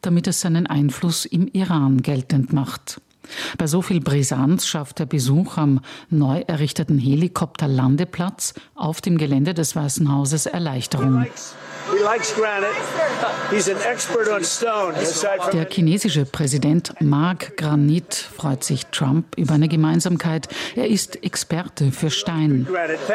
damit es seinen Einfluss im Iran geltend macht. Bei so viel Brisanz schafft der Besuch am neu errichteten Helikopterlandeplatz auf dem Gelände des Weißen Hauses Erleichterung. Der chinesische Präsident mag Granit, freut sich Trump über eine Gemeinsamkeit. Er ist Experte für Stein.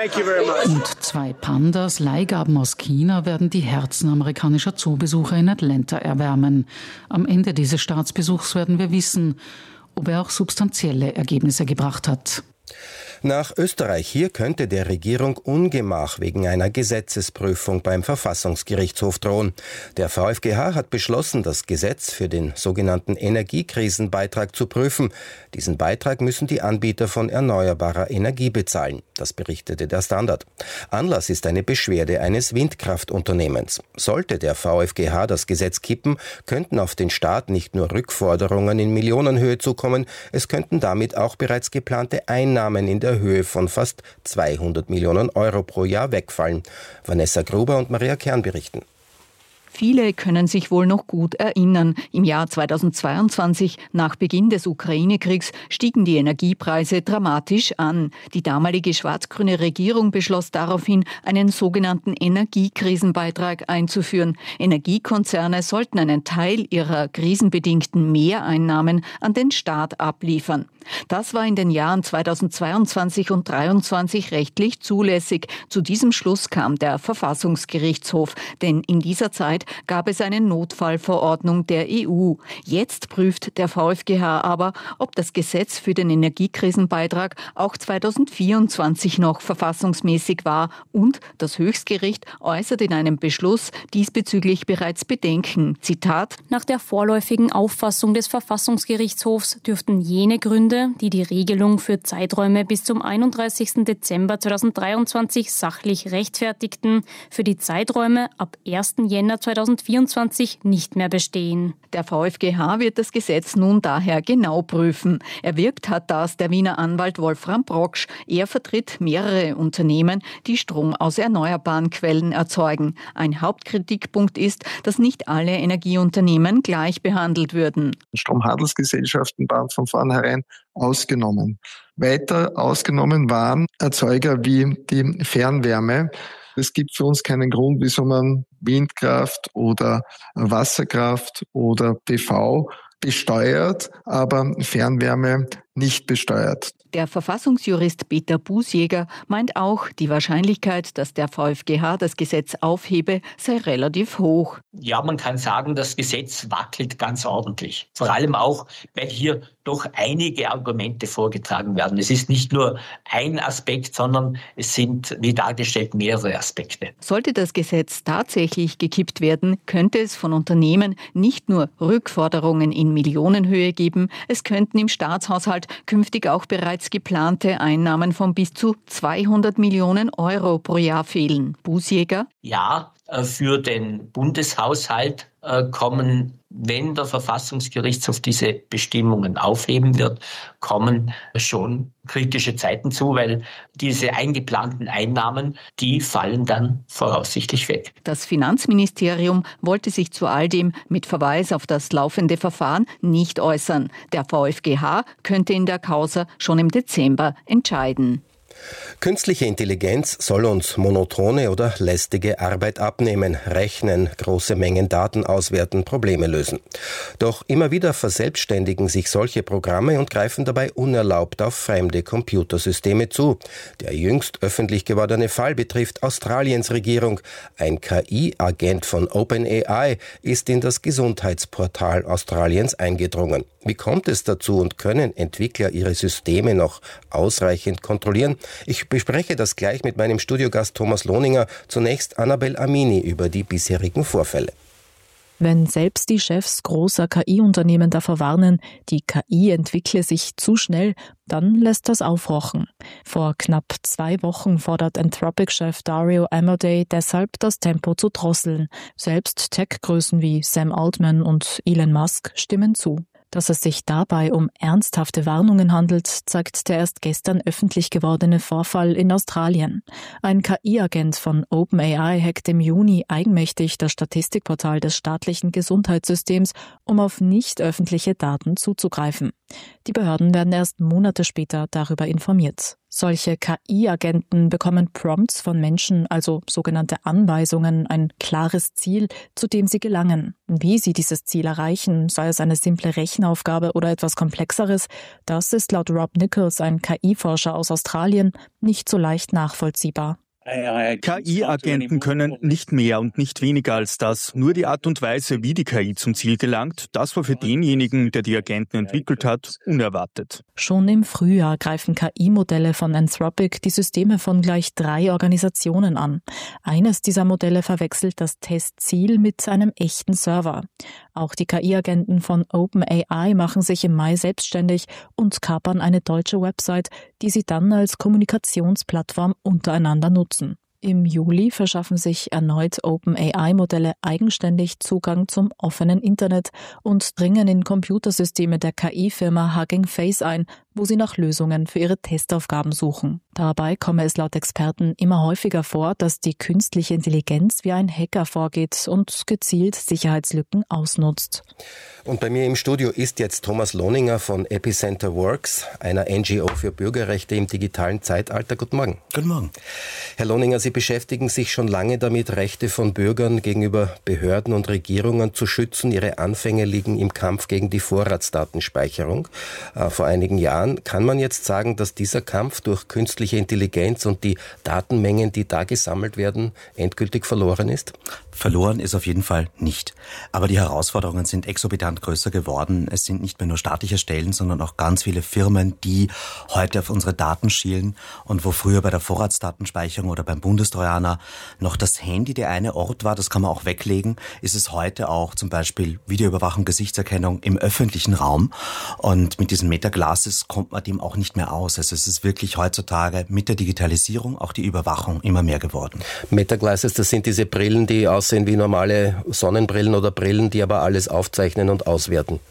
Und 2 Pandas, Leihgaben aus China, werden die Herzen amerikanischer Zoobesucher in Atlanta erwärmen. Am Ende dieses Staatsbesuchs werden wir wissen, ob er auch substanzielle Ergebnisse gebracht hat. Nach Österreich. Hier könnte der Regierung Ungemach wegen einer Gesetzesprüfung beim Verfassungsgerichtshof drohen. Der VfGH hat beschlossen, das Gesetz für den sogenannten Energiekrisenbeitrag zu prüfen. Diesen Beitrag müssen die Anbieter von erneuerbarer Energie bezahlen. Das berichtete der Standard. Anlass ist eine Beschwerde eines Windkraftunternehmens. Sollte der VfGH das Gesetz kippen, könnten auf den Staat nicht nur Rückforderungen in Millionenhöhe zukommen, es könnten damit auch bereits geplante Einnahmen in der Höhe von fast 200 Millionen Euro pro Jahr wegfallen. Vanessa Gruber und Maria Kern berichten. Viele können sich wohl noch gut erinnern. Im Jahr 2022, nach Beginn des Ukraine-Kriegs, stiegen die Energiepreise dramatisch an. Die damalige schwarz-grüne Regierung beschloss daraufhin, einen sogenannten Energiekrisenbeitrag einzuführen. Energiekonzerne sollten einen Teil ihrer krisenbedingten Mehreinnahmen an den Staat abliefern. Das war in den Jahren 2022 und 2023 rechtlich zulässig. Zu diesem Schluss kam der Verfassungsgerichtshof, denn in dieser Zeit gab es eine Notfallverordnung der EU. Jetzt prüft der VfGH aber, ob das Gesetz für den Energiekrisenbeitrag auch 2024 noch verfassungsmäßig war, und das Höchstgericht äußert in einem Beschluss diesbezüglich bereits Bedenken. Zitat: Nach der vorläufigen Auffassung des Verfassungsgerichtshofs dürften jene Gründe, die die Regelung für Zeiträume bis zum 31. Dezember 2023 sachlich rechtfertigten, für die Zeiträume ab 1. Jänner 2024 nicht mehr bestehen. Der VfGH wird das Gesetz nun daher genau prüfen. Erwirkt hat das der Wiener Anwalt Wolfram Proksch. Er vertritt mehrere Unternehmen, die Strom aus erneuerbaren Quellen erzeugen. Ein Hauptkritikpunkt ist, dass nicht alle Energieunternehmen gleich behandelt würden. Stromhandelsgesellschaften waren von vornherein ausgenommen. Weiter ausgenommen waren Erzeuger wie die Fernwärme. Es gibt für uns keinen Grund, wieso man Windkraft oder Wasserkraft oder PV besteuert, aber Fernwärme nicht besteuert. Der Verfassungsjurist Peter Bußjäger meint auch, die Wahrscheinlichkeit, dass der VfGH das Gesetz aufhebe, sei relativ hoch. Ja, man kann sagen, das Gesetz wackelt ganz ordentlich. Vor allem auch, weil hier doch einige Argumente vorgetragen werden. Es ist nicht nur ein Aspekt, sondern es sind, wie dargestellt, mehrere Aspekte. Sollte das Gesetz tatsächlich gekippt werden, könnte es von Unternehmen nicht nur Rückforderungen in Millionenhöhe geben, es könnten im Staatshaushalt künftig auch bereits geplante Einnahmen von bis zu 200 Millionen Euro pro Jahr fehlen. Bußjäger? Ja, für den Bundeshaushalt kommen, wenn der Verfassungsgerichtshof diese Bestimmungen aufheben wird, kommen schon kritische Zeiten zu, weil diese eingeplanten Einnahmen, die fallen dann voraussichtlich weg. Das Finanzministerium wollte sich zu all dem mit Verweis auf das laufende Verfahren nicht äußern. Der VfGH könnte in der Causa schon im Dezember entscheiden. Künstliche Intelligenz soll uns monotone oder lästige Arbeit abnehmen, rechnen, große Mengen Daten auswerten, Probleme lösen. Doch immer wieder verselbstständigen sich solche Programme und greifen dabei unerlaubt auf fremde Computersysteme zu. Der jüngst öffentlich gewordene Fall betrifft Australiens Regierung. Ein KI-Agent von OpenAI ist in das Gesundheitsportal Australiens eingedrungen. Wie kommt es dazu und können Entwickler ihre Systeme noch ausreichend kontrollieren? Ich bespreche das gleich mit meinem Studiogast Thomas Lohninger. Zunächst Annabel Amini über die bisherigen Vorfälle. Wenn selbst die Chefs großer KI-Unternehmen davor warnen, die KI entwickle sich zu schnell, dann lässt das aufhorchen. Vor knapp 2 Wochen fordert Anthropic-Chef Dario Amodei deshalb, das Tempo zu drosseln. Selbst Tech-Größen wie Sam Altman und Elon Musk stimmen zu. Dass es sich dabei um ernsthafte Warnungen handelt, zeigt der erst gestern öffentlich gewordene Vorfall in Australien. Ein KI-Agent von OpenAI hackt im Juni eigenmächtig das Statistikportal des staatlichen Gesundheitssystems, um auf nicht öffentliche Daten zuzugreifen. Die Behörden werden erst Monate später darüber informiert. Solche KI-Agenten bekommen Prompts von Menschen, also sogenannte Anweisungen, ein klares Ziel, zu dem sie gelangen. Wie sie dieses Ziel erreichen, sei es eine simple Rechenaufgabe oder etwas Komplexeres, das ist laut Rob Nichols, ein KI-Forscher aus Australien, nicht so leicht nachvollziehbar. KI-Agenten können nicht mehr und nicht weniger als das. Nur die Art und Weise, wie die KI zum Ziel gelangt, das war für denjenigen, der die Agenten entwickelt hat, unerwartet. Schon im Frühjahr greifen KI-Modelle von Anthropic die Systeme von gleich 3 Organisationen an. Eines dieser Modelle verwechselt das Testziel mit einem echten Server. Auch die KI-Agenten von OpenAI machen sich im Mai selbstständig und kapern eine deutsche Website, die sie dann als Kommunikationsplattform untereinander nutzen. Im Juli verschaffen sich erneut OpenAI-Modelle eigenständig Zugang zum offenen Internet und dringen in Computersysteme der KI-Firma Hugging Face ein, wo sie nach Lösungen für ihre Testaufgaben suchen. Dabei komme es laut Experten immer häufiger vor, dass die künstliche Intelligenz wie ein Hacker vorgeht und gezielt Sicherheitslücken ausnutzt. Und bei mir im Studio ist jetzt Thomas Lohninger von Epicenter Works, einer NGO für Bürgerrechte im digitalen Zeitalter. Guten Morgen. Guten Morgen. Herr Lohninger, Sie beschäftigen sich schon lange damit, Rechte von Bürgern gegenüber Behörden und Regierungen zu schützen. Ihre Anfänge liegen im Kampf gegen die Vorratsdatenspeicherung. Vor einigen Jahren kann man jetzt sagen, dass dieser Kampf durch künstliche Intelligenz und die Datenmengen, die da gesammelt werden, endgültig verloren ist? Verloren ist auf jeden Fall nicht. Aber die Herausforderungen sind exorbitant größer geworden. Es sind nicht mehr nur staatliche Stellen, sondern auch ganz viele Firmen, die heute auf unsere Daten schielen und wo früher bei der Vorratsdatenspeicherung oder beim Bundestrojaner noch das Handy der eine Ort war, das kann man auch weglegen, ist es heute auch zum Beispiel Videoüberwachung, Gesichtserkennung im öffentlichen Raum. Und mit diesen Meta-Glasses kommt man dem auch nicht mehr aus. Also es ist wirklich heutzutage mit der Digitalisierung auch die Überwachung immer mehr geworden. Meta-Glasses, das sind diese Brillen, die aussehen wie normale Sonnenbrillen oder Brillen, die aber alles aufzeichnen und auswerten.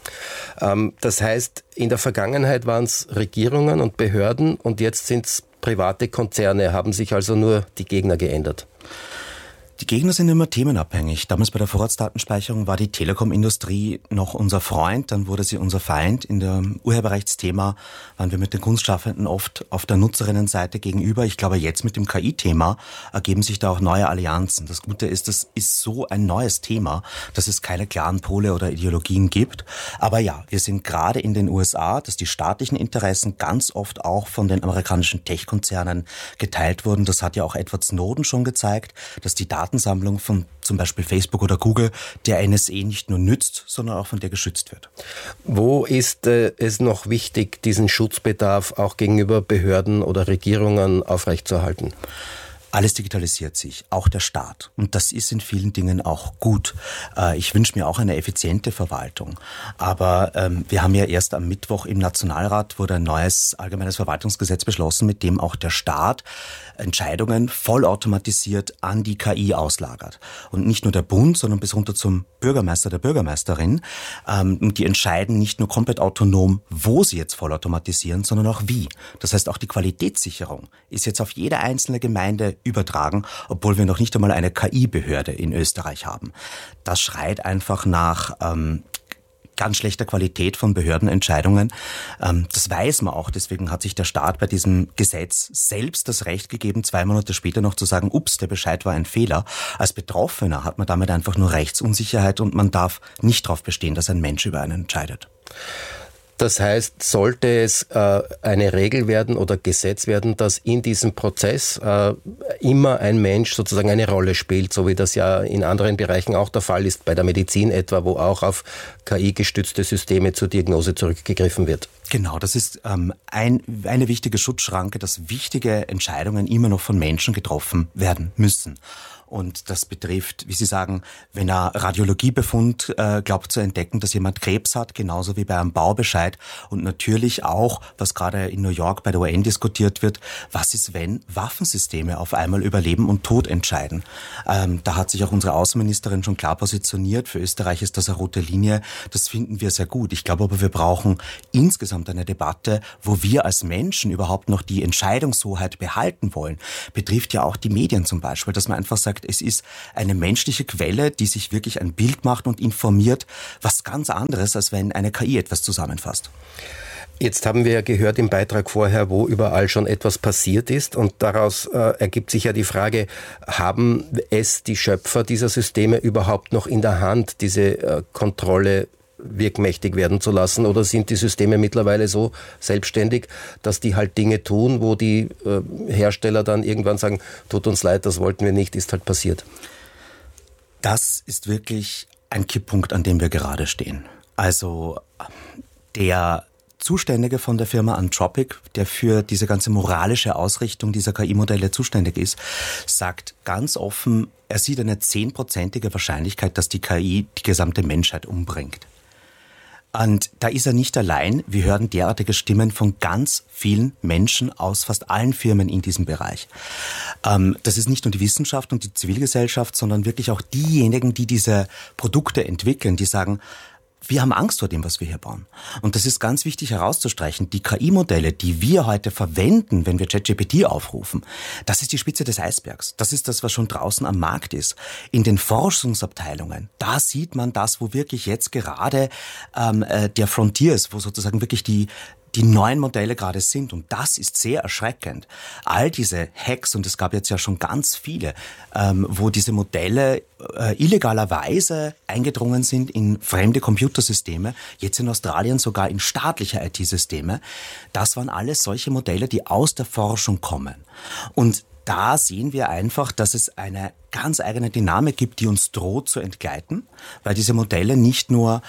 Das heißt, in der Vergangenheit waren es Regierungen und Behörden und jetzt sind es private Konzerne, haben sich also nur die Gegner geändert. Die Gegner sind immer themenabhängig. Damals bei der Vorratsdatenspeicherung war die Telekom-Industrie noch unser Freund, dann wurde sie unser Feind. In der Urheberrechtsthema waren wir mit den Kunstschaffenden oft auf der Nutzerinnenseite gegenüber. Ich glaube, jetzt mit dem KI-Thema ergeben sich da auch neue Allianzen. Das Gute ist, das ist so ein neues Thema, dass es keine klaren Pole oder Ideologien gibt. Aber ja, wir sind gerade in den USA, dass die staatlichen Interessen ganz oft auch von den amerikanischen Tech-Konzernen geteilt wurden. Das hat ja auch Edward Snowden schon gezeigt, dass die Datensammlung von zum Beispiel Facebook oder Google der NSA nicht nur nützt, sondern auch von der geschützt wird. Wo ist es noch wichtig, diesen Schutzbedarf auch gegenüber Behörden oder Regierungen aufrechtzuerhalten? Alles digitalisiert sich, auch der Staat. Und das ist in vielen Dingen auch gut. Ich wünsche mir auch eine effiziente Verwaltung. Aber wir haben ja erst am Mittwoch im Nationalrat wurde ein neues allgemeines Verwaltungsgesetz beschlossen, mit dem auch der Staat Entscheidungen vollautomatisiert an die KI auslagert. Und nicht nur der Bund, sondern bis runter zum Bürgermeister, der Bürgermeisterin. Und die entscheiden nicht nur komplett autonom, wo sie jetzt vollautomatisieren, sondern auch wie. Das heißt, auch die Qualitätssicherung ist jetzt auf jede einzelne Gemeinde übertragen, obwohl wir noch nicht einmal eine KI-Behörde in Österreich haben. Das schreit einfach nach ganz schlechter Qualität von Behördenentscheidungen. Das weiß man auch, deswegen hat sich der Staat bei diesem Gesetz selbst das Recht gegeben, 2 Monate später noch zu sagen, ups, der Bescheid war ein Fehler. Als Betroffener hat man damit einfach nur Rechtsunsicherheit und man darf nicht darauf bestehen, dass ein Mensch über einen entscheidet. Das heißt, sollte es eine Regel werden oder Gesetz werden, dass in diesem Prozess immer ein Mensch sozusagen eine Rolle spielt, so wie das ja in anderen Bereichen auch der Fall ist, bei der Medizin etwa, wo auch auf KI-gestützte Systeme zur Diagnose zurückgegriffen wird. Genau, das ist eine wichtige Schutzschranke, dass wichtige Entscheidungen immer noch von Menschen getroffen werden müssen. Und das betrifft, wie Sie sagen, wenn er Radiologiebefund glaubt zu entdecken, dass jemand Krebs hat, genauso wie bei einem Baubescheid. Und natürlich auch, was gerade in New York bei der UN diskutiert wird, was ist, wenn Waffensysteme auf einmal über Leben und Tod entscheiden. Da hat sich auch unsere Außenministerin schon klar positioniert. Für Österreich ist das eine rote Linie. Das finden wir sehr gut. Ich glaube aber, wir brauchen insgesamt eine Debatte, wo wir als Menschen überhaupt noch die Entscheidungshoheit behalten wollen. Betrifft ja auch die Medien zum Beispiel, dass man einfach sagt, es ist eine menschliche Quelle, die sich wirklich ein Bild macht und informiert, was ganz anderes, als wenn eine KI etwas zusammenfasst. Jetzt haben wir ja gehört im Beitrag vorher, wo überall schon etwas passiert ist, und daraus ergibt sich ja die Frage, haben es die Schöpfer dieser Systeme überhaupt noch in der Hand, diese Kontrolle wirkmächtig werden zu lassen, oder sind die Systeme mittlerweile so selbstständig, dass die halt Dinge tun, wo die Hersteller dann irgendwann sagen, tut uns leid, das wollten wir nicht, ist halt passiert? Das ist wirklich ein Kipppunkt, an dem wir gerade stehen. Also der Zuständige von der Firma Anthropic, der für diese ganze moralische Ausrichtung dieser KI-Modelle zuständig ist, sagt ganz offen, er sieht eine 10%ige Wahrscheinlichkeit, dass die KI die gesamte Menschheit umbringt. Und da ist er nicht allein. Wir hören derartige Stimmen von ganz vielen Menschen aus fast allen Firmen in diesem Bereich. Das ist nicht nur die Wissenschaft und die Zivilgesellschaft, sondern wirklich auch diejenigen, die diese Produkte entwickeln, die sagen, wir haben Angst vor dem, was wir hier bauen. Und das ist ganz wichtig herauszustreichen. Die KI-Modelle, die wir heute verwenden, wenn wir ChatGPT aufrufen, das ist die Spitze des Eisbergs. Das ist das, was schon draußen am Markt ist. In den Forschungsabteilungen, da sieht man das, wo wirklich jetzt gerade der Frontier ist, wo sozusagen wirklich die neuen Modelle gerade sind. Und das ist sehr erschreckend. All diese Hacks, und es gab jetzt ja schon ganz viele, wo diese Modelle illegalerweise eingedrungen sind in fremde Computersysteme, jetzt in Australien sogar in staatliche IT-Systeme. Das waren alles solche Modelle, die aus der Forschung kommen. Und da sehen wir einfach, dass es eine ganz eigene Dynamik gibt, die uns droht zu entgleiten, weil diese Modelle nicht nur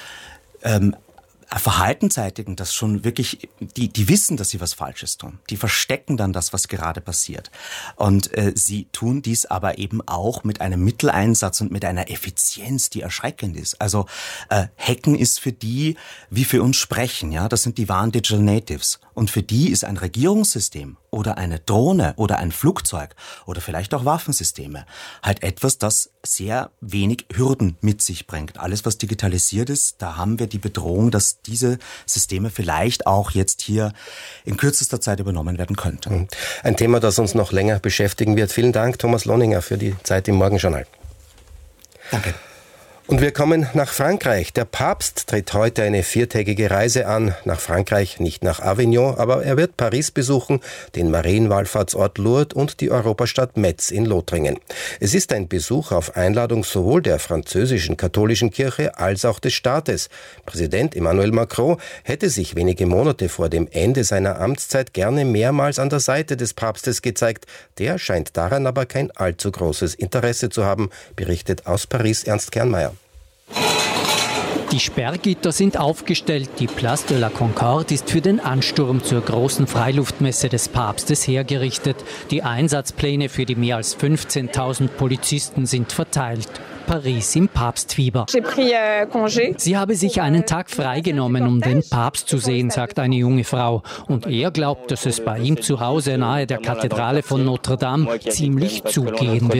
Verhalten zeitigen, das schon wirklich, die wissen, dass sie was Falsches tun. Die verstecken dann das, was gerade passiert. Und sie tun dies aber eben auch mit einem Mitteleinsatz und mit einer Effizienz, die erschreckend ist. Also Hacken ist für die wie für uns Sprechen, ja. Das sind die wahren Digital Natives. Und für die ist ein Regierungssystem oder eine Drohne oder ein Flugzeug oder vielleicht auch Waffensysteme halt etwas, das sehr wenig Hürden mit sich bringt. Alles, was digitalisiert ist, da haben wir die Bedrohung, dass diese Systeme vielleicht auch jetzt hier in kürzester Zeit übernommen werden könnten. Ein Thema, das uns noch länger beschäftigen wird. Vielen Dank, Thomas Lohninger, für die Zeit im Morgenjournal. Danke. Und wir kommen nach Frankreich. Der Papst tritt heute eine 4-tägige Reise an. Nach Frankreich, nicht nach Avignon, aber er wird Paris besuchen, den Marienwallfahrtsort Lourdes und die Europastadt Metz in Lothringen. Es ist ein Besuch auf Einladung sowohl der französischen katholischen Kirche als auch des Staates. Präsident Emmanuel Macron hätte sich wenige Monate vor dem Ende seiner Amtszeit gerne mehrmals an der Seite des Papstes gezeigt. Der scheint daran aber kein allzu großes Interesse zu haben, berichtet aus Paris Ernst Kernmeier. Die Sperrgitter sind aufgestellt, die Place de la Concorde ist für den Ansturm zur großen Freiluftmesse des Papstes hergerichtet. Die Einsatzpläne für die mehr als 15.000 Polizisten sind verteilt. Paris im Papstfieber. Sie habe sich einen Tag freigenommen, um den Papst zu sehen, sagt eine junge Frau. Und er glaubt, dass es bei ihm zu Hause nahe der Kathedrale von Notre Dame ziemlich zugehen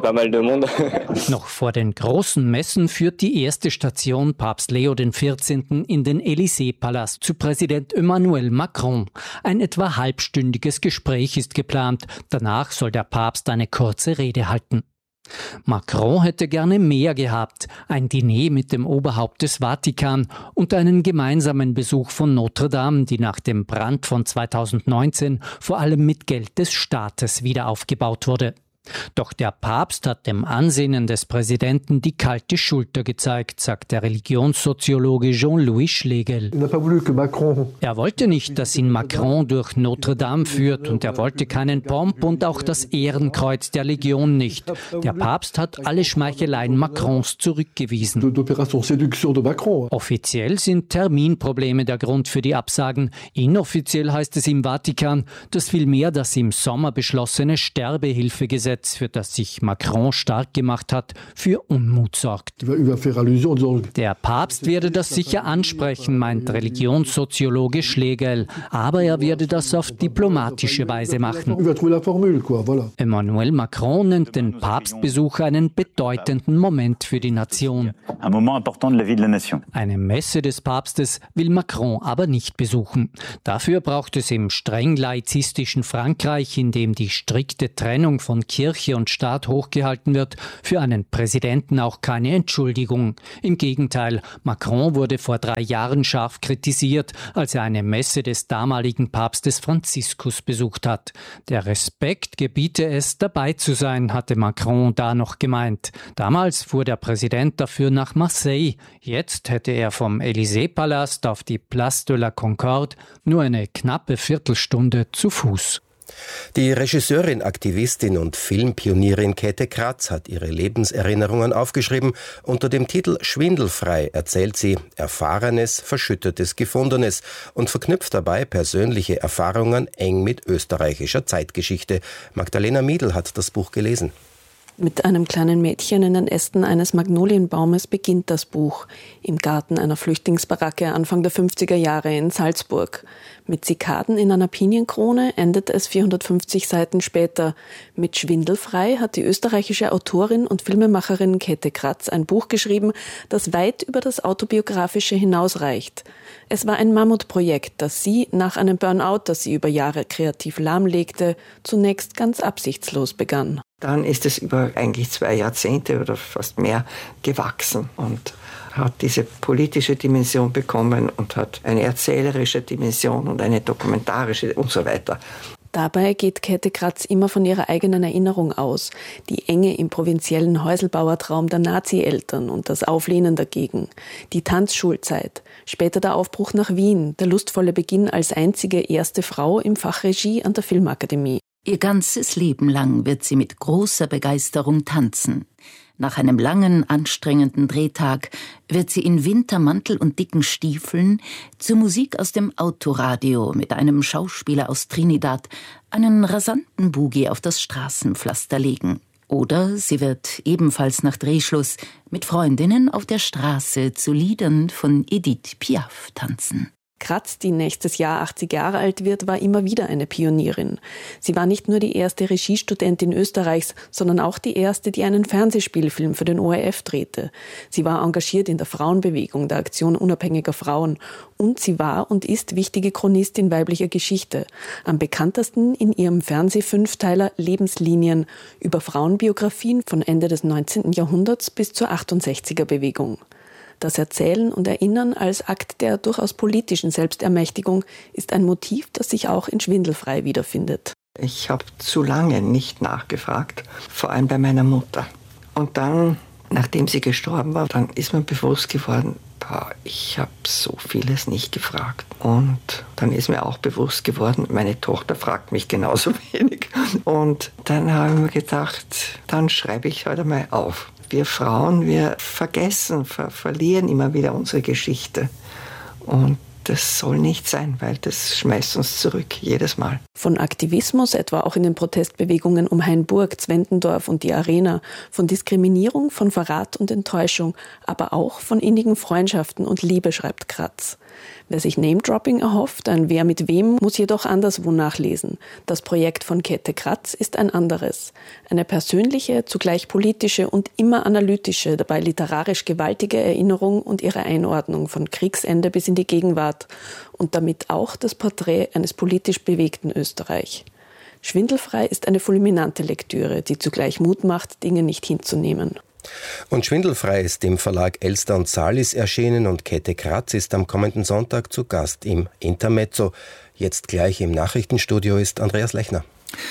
wird. Noch vor den großen Messen führt die erste Station Papst Leo XIV. In den Élysée-Palast zu Präsident Emmanuel Macron. Ein etwa halbstündiges Gespräch ist geplant. Danach soll der Papst eine kurze Rede halten. Macron hätte gerne mehr gehabt, ein Diner mit dem Oberhaupt des Vatikan und einen gemeinsamen Besuch von Notre Dame, die nach dem Brand von 2019 vor allem mit Geld des Staates wieder aufgebaut wurde. Doch der Papst hat dem Ansinnen des Präsidenten die kalte Schulter gezeigt, sagt der Religionssoziologe Jean-Louis Schlegel. Er wollte nicht, dass ihn Macron durch Notre Dame führt und er wollte keinen Pomp und auch das Ehrenkreuz der Legion nicht. Der Papst hat alle Schmeicheleien Macrons zurückgewiesen. Offiziell sind Terminprobleme der Grund für die Absagen. Inoffiziell heißt es im Vatikan, dass vielmehr das im Sommer beschlossene Sterbehilfegesetz Gesetz, für das sich Macron stark gemacht hat, für Unmut sorgt. Der Papst werde das sicher ansprechen, meint Religionssoziologe Schlegel, aber er werde das auf diplomatische Weise machen. Emmanuel Macron nennt den Papstbesuch einen bedeutenden Moment für die Nation. Eine Messe des Papstes will Macron aber nicht besuchen. Dafür braucht es im streng laizistischen Frankreich, in dem die strikte Trennung von Kirche und Staat hochgehalten wird, für einen Präsidenten auch keine Entschuldigung. Im Gegenteil, Macron wurde vor 3 Jahren scharf kritisiert, als er eine Messe des damaligen Papstes Franziskus besucht hat. Der Respekt gebiete es, dabei zu sein, hatte Macron da noch gemeint. Damals fuhr der Präsident dafür nach Marseille. Jetzt hätte er vom Élysée-Palast auf die Place de la Concorde nur eine knappe Viertelstunde zu Fuß. Die Regisseurin, Aktivistin und Filmpionierin Käthe Kratz hat ihre Lebenserinnerungen aufgeschrieben. Unter dem Titel Schwindelfrei erzählt sie Erfahrenes, Verschüttetes, Gefundenes und verknüpft dabei persönliche Erfahrungen eng mit österreichischer Zeitgeschichte. Magdalena Miedl hat das Buch gelesen. Mit einem kleinen Mädchen in den Ästen eines Magnolienbaumes beginnt das Buch. Im Garten einer Flüchtlingsbaracke Anfang der 50er Jahre in Salzburg. Mit Zikaden in einer Pinienkrone endet es 450 Seiten später. Mit Schwindelfrei hat die österreichische Autorin und Filmemacherin Käthe Kratz ein Buch geschrieben, das weit über das Autobiografische hinausreicht. Es war ein Mammutprojekt, das sie nach einem Burnout, das sie über Jahre kreativ lahmlegte, zunächst ganz absichtslos begann. Dann ist es über eigentlich 2 Jahrzehnte oder fast mehr gewachsen und hat diese politische Dimension bekommen und hat eine erzählerische Dimension und eine dokumentarische und so weiter. Dabei geht Käthe Kratz immer von ihrer eigenen Erinnerung aus. Die Enge im provinziellen Häuselbauertraum der Nazi-Eltern und das Auflehnen dagegen. Die Tanzschulzeit. Später der Aufbruch nach Wien. Der lustvolle Beginn als einzige erste Frau im Fach Regie an der Filmakademie. Ihr ganzes Leben lang wird sie mit großer Begeisterung tanzen. Nach einem langen, anstrengenden Drehtag wird sie in Wintermantel und dicken Stiefeln zur Musik aus dem Autoradio mit einem Schauspieler aus Trinidad einen rasanten Boogie auf das Straßenpflaster legen. Oder sie wird ebenfalls nach Drehschluss mit Freundinnen auf der Straße zu Liedern von Edith Piaf tanzen. Kratz, die nächstes Jahr 80 Jahre alt wird, war immer wieder eine Pionierin. Sie war nicht nur die erste Regiestudentin Österreichs, sondern auch die erste, die einen Fernsehspielfilm für den ORF drehte. Sie war engagiert in der Frauenbewegung, der Aktion unabhängiger Frauen. Und sie war und ist wichtige Chronistin weiblicher Geschichte. Am bekanntesten in ihrem Fernseh-Fünfteiler Lebenslinien über Frauenbiografien von Ende des 19. Jahrhunderts bis zur 68er-Bewegung. Das Erzählen und Erinnern als Akt der durchaus politischen Selbstermächtigung ist ein Motiv, das sich auch in Schwindelfrei wiederfindet. Ich habe zu lange nicht nachgefragt, vor allem bei meiner Mutter. Und dann, nachdem sie gestorben war, dann ist mir bewusst geworden, ich habe so vieles nicht gefragt. Und dann ist mir auch bewusst geworden, meine Tochter fragt mich genauso wenig. Und dann habe ich mir gedacht, dann schreibe ich heute mal auf. Wir Frauen, wir vergessen, verlieren immer wieder unsere Geschichte. Und das soll nicht sein, weil das schmeißt uns zurück, jedes Mal. Von Aktivismus, etwa auch in den Protestbewegungen um Hainburg, Zwentendorf und die Arena, von Diskriminierung, von Verrat und Enttäuschung, aber auch von innigen Freundschaften und Liebe, schreibt Kratz. Wer sich Name-Dropping erhofft, ein Wer mit wem, muss jedoch anderswo nachlesen. Das Projekt von Käthe Kratz ist ein anderes. Eine persönliche, zugleich politische und immer analytische, dabei literarisch gewaltige Erinnerung und ihre Einordnung von Kriegsende bis in die Gegenwart und damit auch das Porträt eines politisch bewegten Österreich. Schwindelfrei ist eine fulminante Lektüre, die zugleich Mut macht, Dinge nicht hinzunehmen. Und Schwindelfrei ist im Verlag Elster und Salis erschienen und Käthe Kratz ist am kommenden Sonntag zu Gast im Intermezzo. Jetzt gleich im Nachrichtenstudio ist Andreas Lechner.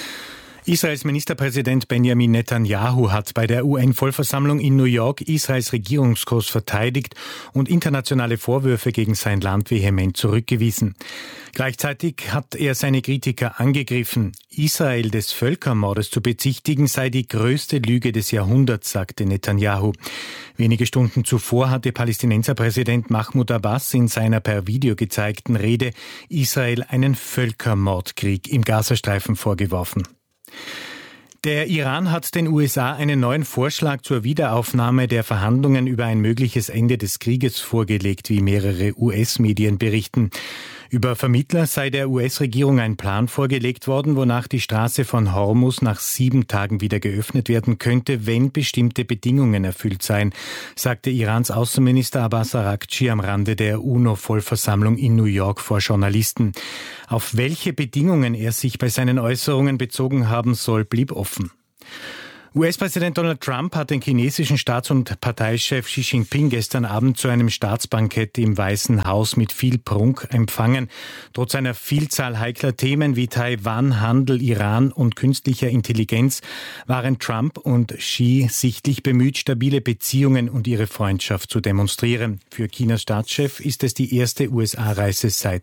Israels Ministerpräsident Benjamin Netanyahu hat bei der UN-Vollversammlung in New York Israels Regierungskurs verteidigt und internationale Vorwürfe gegen sein Land vehement zurückgewiesen. Gleichzeitig hat er seine Kritiker angegriffen. Israel des Völkermordes zu bezichtigen sei die größte Lüge des Jahrhunderts, sagte Netanyahu. Wenige Stunden zuvor hatte Palästinenserpräsident Mahmoud Abbas in seiner per Video gezeigten Rede Israel einen Völkermordkrieg im Gazastreifen vorgeworfen. Der Iran hat den USA einen neuen Vorschlag zur Wiederaufnahme der Verhandlungen über ein mögliches Ende des Krieges vorgelegt, wie mehrere US-Medien berichten. Über Vermittler sei der US-Regierung ein Plan vorgelegt worden, wonach die Straße von Hormuz nach 7 Tagen wieder geöffnet werden könnte, wenn bestimmte Bedingungen erfüllt seien, sagte Irans Außenminister Abbas Araghchi am Rande der UNO-Vollversammlung in New York vor Journalisten. Auf welche Bedingungen er sich bei seinen Äußerungen bezogen haben soll, blieb offen. US-Präsident Donald Trump hat den chinesischen Staats- und Parteichef Xi Jinping gestern Abend zu einem Staatsbankett im Weißen Haus mit viel Prunk empfangen. Trotz einer Vielzahl heikler Themen wie Taiwan, Handel, Iran und künstlicher Intelligenz waren Trump und Xi sichtlich bemüht, stabile Beziehungen und ihre Freundschaft zu demonstrieren. Für Chinas Staatschef ist es die erste USA-Reise seit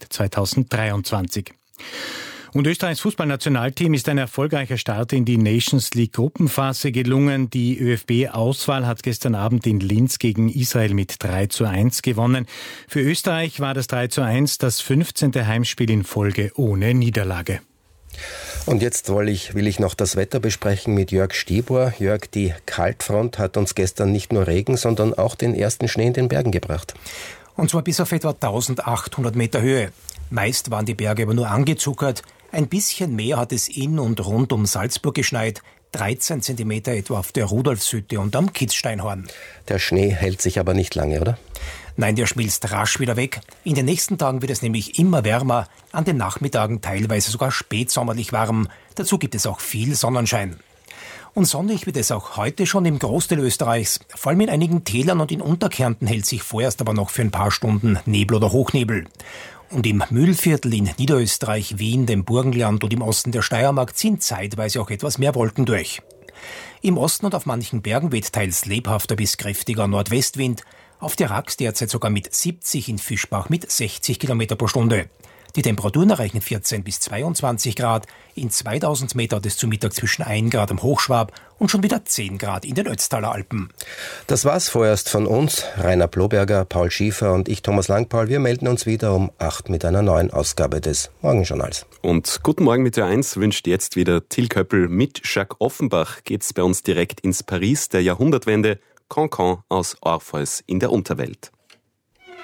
2023. Und Österreichs Fußballnationalteam ist ein erfolgreicher Start in die Nations League Gruppenphase gelungen. Die ÖFB-Auswahl hat gestern Abend in Linz gegen Israel mit 3:1 gewonnen. Für Österreich war das 3:1 das 15. Heimspiel in Folge ohne Niederlage. Und jetzt will ich noch das Wetter besprechen mit Jörg Stibor. Jörg, die Kaltfront hat uns gestern nicht nur Regen, sondern auch den ersten Schnee in den Bergen gebracht. Und zwar bis auf etwa 1800 Meter Höhe. Meist waren die Berge aber nur angezuckert. Ein bisschen mehr hat es in und rund um Salzburg geschneit. 13 Zentimeter etwa auf der Rudolfshütte und am Kitzsteinhorn. Der Schnee hält sich aber nicht lange, oder? Nein, der schmilzt rasch wieder weg. In den nächsten Tagen wird es nämlich immer wärmer. An den Nachmittagen teilweise sogar spätsommerlich warm. Dazu gibt es auch viel Sonnenschein. Und sonnig wird es auch heute schon im Großteil Österreichs. Vor allem in einigen Tälern und in Unterkärnten hält sich vorerst aber noch für ein paar Stunden Nebel oder Hochnebel. Und im Mühlviertel in Niederösterreich, Wien, dem Burgenland und im Osten der Steiermark ziehen zeitweise auch etwas mehr Wolken durch. Im Osten und auf manchen Bergen weht teils lebhafter bis kräftiger Nordwestwind. Auf der Rax derzeit sogar mit 70, in Fischbach mit 60 Kilometer pro Stunde. Die Temperaturen erreichen 14 bis 22 Grad. In 2000 Meter hat es zu Mittag zwischen 1 Grad am Hochschwab und schon wieder 10 Grad in den Ötztaler Alpen. Das war's vorerst von uns. Rainer Bloberger, Paul Schiefer und ich, Thomas Langpaul. Wir melden uns wieder um 8 mit einer neuen Ausgabe des Morgenjournals. Und guten Morgen mit Ö1 wünscht jetzt wieder Till Köppel. Mit Jacques Offenbach geht's bei uns direkt ins Paris der Jahrhundertwende. Cancan aus Orpheus in der Unterwelt.